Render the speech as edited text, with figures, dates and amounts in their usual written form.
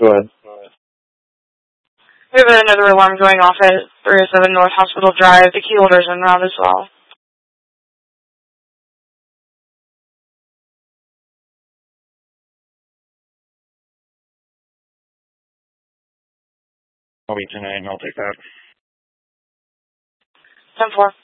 Go ahead. We have another alarm going off at 307 North Hospital Drive. The key holder's en route as well. I'll be 10-8, and I'll take that. 10-4.